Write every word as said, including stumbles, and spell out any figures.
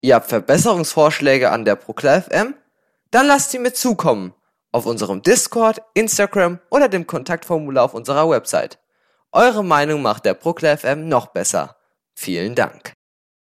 Ihr habt Verbesserungsvorschläge an der Proklar F M? Dann lasst sie mir zukommen. Auf unserem Discord, Instagram oder dem Kontaktformular auf unserer Website. Eure Meinung macht der Proklar F M noch besser. Vielen Dank.